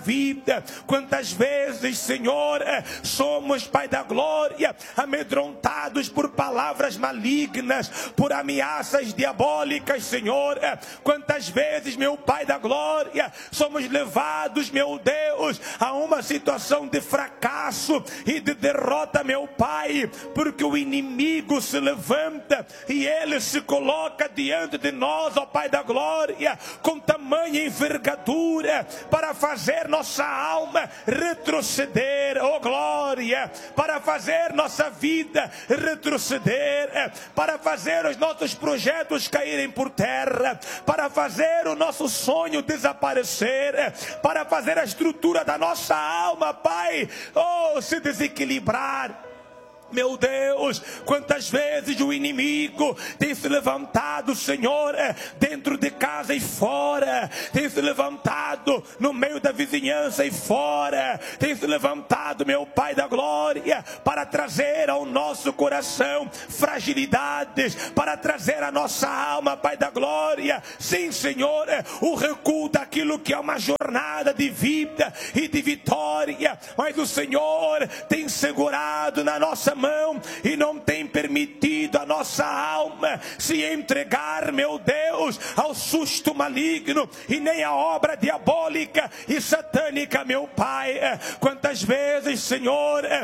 vida. Quantas vezes, Senhor, somos, Pai da glória, amedrontados por palavras malignas, por ameaças diabólicas, Senhor. Quantas vezes, meu Pai da glória, somos levados, meu Deus, a uma situação de fracasso e de derrota, meu Pai, porque o inimigo se levanta e ele se coloca diante de nós, ó Pai da glória, com tamanha envergadura, para fazer nossa alma retroceder, ó glória, para fazer nossa vida retroceder, para fazer os nossos projetos caírem por terra, para fazer o nosso sonho desaparecer, para fazer a estrutura da nossa alma, Pai, se desequilibrar. Meu Deus, quantas vezes o inimigo tem se levantado, Senhor, dentro de casa e fora, tem se levantado no meio da vizinhança e fora, tem se levantado, meu Pai da glória, para trazer ao nosso coração fragilidades, para trazer à nossa alma, Pai da glória, sim, Senhor, o recuo daquilo que é uma jornada de vida e de vitória, mas o Senhor tem segurado na nossa mão e não tem permitido a nossa alma se entregar, meu Deus, ao susto maligno e nem à obra diabólica e satânica, meu Pai. Quantas vezes, Senhor,